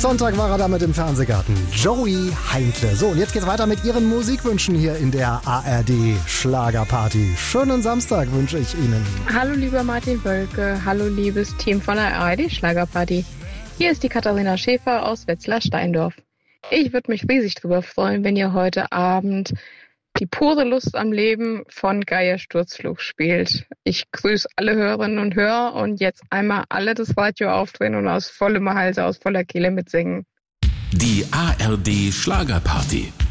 Sonntag war er da mit im Fernsehgarten. Joey Heindle. So, und jetzt geht's weiter mit Ihren Musikwünschen hier in der ARD Schlagerparty. Schönen Samstag wünsche ich Ihnen. Hallo lieber Martin Wölke, hallo liebes Team von der ARD Schlagerparty. Hier ist die Katharina Schäfer aus Wetzlar-Steindorf. Ich würde mich riesig drüber freuen, wenn ihr heute Abend die pure Lust am Leben von Geier Sturzflug spielt. Ich grüße alle Hörerinnen und Hörer und jetzt einmal alle das Radio aufdrehen und aus vollem Halse, aus voller Kehle mitsingen. Die ARD Schlagerparty.